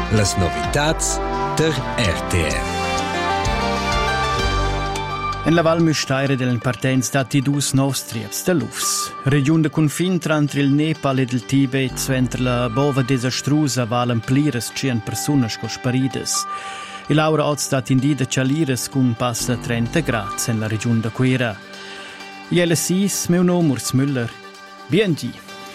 Las novitats der RTR. En la Val Müstaire dellen partenz dati dus novs trieps de lufs. Region de confin tra il Nepal ed il Tibet, suenter la bova desastrusa val amplires cien personas co sparides. E l'aura oz dat indida cialires cun passa 30 grads en la region de Quera. Iele sis, meu nom Urs Müller. Biengi.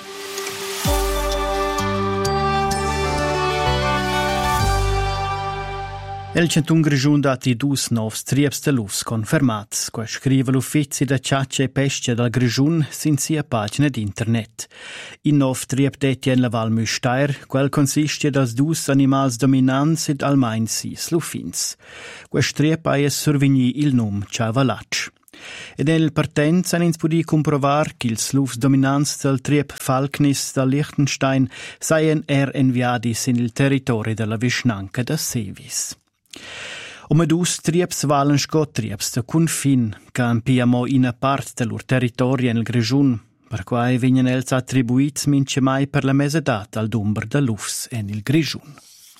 El centun grigiun dati dus novs trieps de lufs confermats, qua scrive l'uffizi da Ciaccia e Pesce dal grigiun sin sia pagina d'internet. In nov triep detti en la Val Müstair, quel consiste das dus animals dominants ed almain sis lufins. Quest triep ha es survegni il num Ciavalatsch. Ed el partenz han ins pudi comprovar che ils lufs dominants del triep Falknis dal Liechtenstein seien enviadis in il territorio della Vischnanca da Sevis. Ome dus trieps valen sco trieps de confin, ca ampiamo ina part del lor territorio en il grigiun, per quai vignen els attribuits mince mai per la mesedat al dumber de lufs en il grigiun.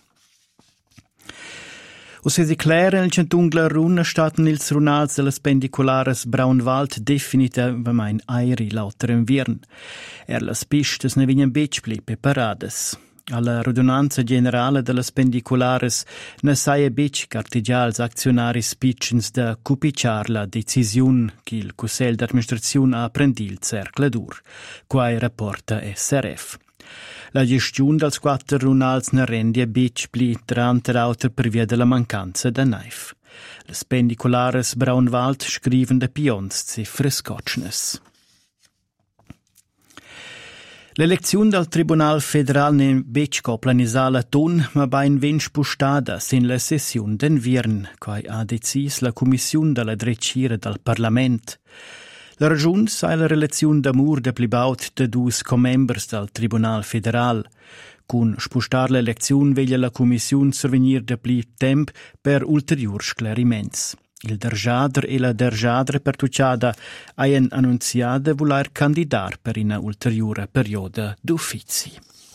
O se si clara nel centungla runa staten ils runals delle spendiculares Braunwald definitivamente aeri lauter inviern. Las pistes ne vignen becpli preparades. Alla radunanza generale delle spendiculares ne saie bec cartigials actionaris pitchens da cupiciar la decisiun che il Cussel d'Administraziun ha prendil cercle dur, quai rapporta SRF. La gestione dels quattro runals ne rende bec pli trante auter per via della mancanza da naif. Le spendiculares Braunwald scriven de pions cifre scotchnes. L'elezione del Tribunal Federal ne becco planisala tun, ma bain ben spustada sin la sessione d'enviern, quai ha decis la Commissione della Drecira del Parlament. La ragione sai la relazione d'amur de plibaut de dus comembers del Tribunal Federal. Cun spustar l'elezione veglia la Commissione survenir de pli temp per ulterior sclariments. Il dergiadr e la dergiadra pertucciada haien annunziada voler candidar per una ulteriore perioda d'uffizi.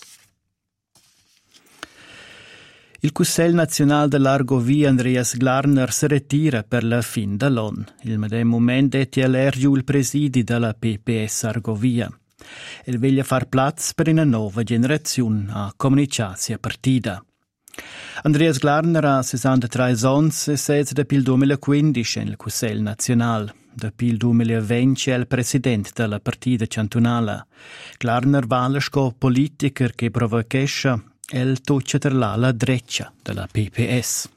Il Cussel Nazional dell'Argovia Andreas Glarner si ritira per la fin dell'on. Il medem moment detti all'ergiu il presidi della PPS Argovia. Il veglia far plaz per una nuova generazione a comunicarsi a partida. Andreas Glarner ha 63 ans e sede da pil 2015 nel Cussel Nazional. Da pil 2020 è il presidente della partita cantonale. Glarner vale sco politiker che provocesce el toccia ter l'ala dreccia della PPS.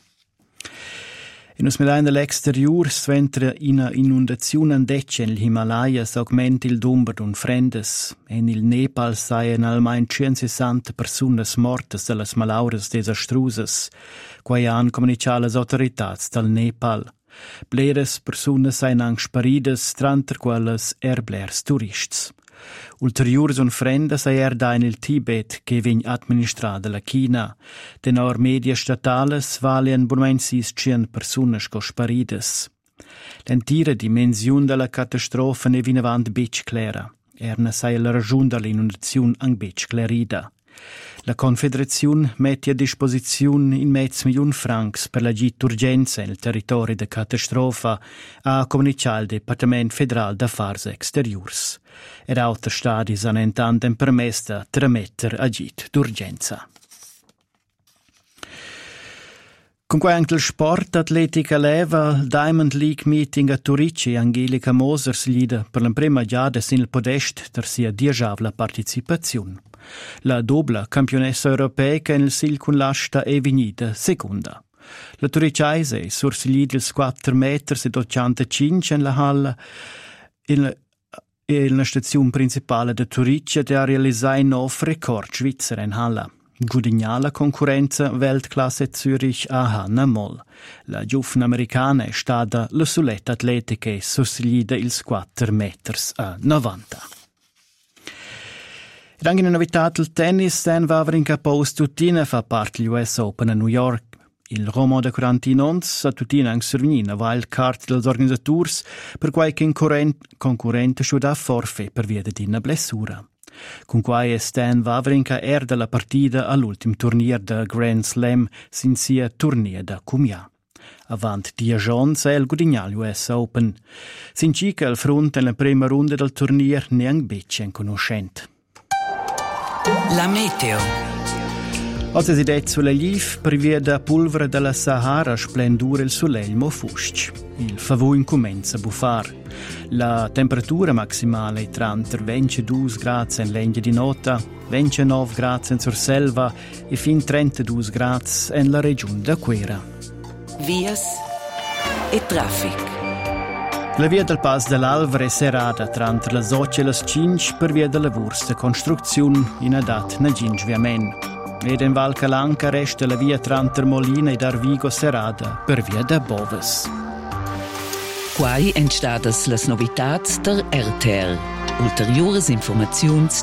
In usmedain dell'exterior sventra ina inundazione andecce in l'Himalaya s'augmenta il numero d'un frendes. En il Nepal saien almain 160 personas mortas dallas malauras desastrusas, quai han comunicato las autoritats del Nepal. Bleres personas saien ang sparides, tranter quelles blers turists. Ulteriors un frenda sa da in il Tibet che vegn administrada la China. Tenor media statales valien bonmain 600 personas co sparides. L'entira dimensiun della catastrofa ne vinavant bec clara. Erna sa la ragiun dall'inundaziun ang bec clarida. La Confederazione mette a disposizione in $500,000 per la d'urgenza nel territorio de catastrofa, ha comunicato il Departamento Federal d'Affars Exteriors. Ed altre stati hanno intanto permesso di tramettere agit d'urgenza. Con quai anche il sport atletica leva, il Diamond League meeting a Turici, Angelica Moser slida per la prima giada sin il podest ter sia diajav la partecipazione. La dobla campionessa europea che nel sil con l'asta è venuta seconda. La Turiciaise sursilida il 4 metri e 85 in la halla e la stazione principale di Turici ha realizzato 9 record svizzeri in halla. Guadagnala concorrenza Weltklasse Zürich a Hanna Moll. La giovane americana è stata la soletta atletica e sursilida il 4 metri a 90. Ed anche in novità del tennis, Dan Wawrinka post-tutina fa parte degli US Open a New York. Il Romo de 41 ons a tutina anche survenina wild card dels organizzators per qualche concorrente sciuda forfè per via di una blessura. Con quai Stan Wawrinka erda la partida all'ultim turnier da Grand Slam sin sia turnier da Cumià. Avant 10 giorni è il Gudignal US Open. Sinci che al fronte nella prima ronda del turnier neanche becce conoscente. La meteo. Oggi si detto sulla Liv prevede polvere della Sahara splendore il soleil fusc. Il favore incomincia a buffare. La temperatura maximale è tra 22 gradi in legna di nota, 29 gradi in Surselva e fin 32 gradi in la regione da Quera. Vias e traffic. La via del Pas dell'Alver è serrata tra le 8 e le 5 per via della lavori costruzione in adat na Gingiviamen. Ed in Val Calanca resta la via tra Molina ed Arvigo serrata per via da Boves. Quai entstadas las novitats der RTR. Ulteriores informaziuns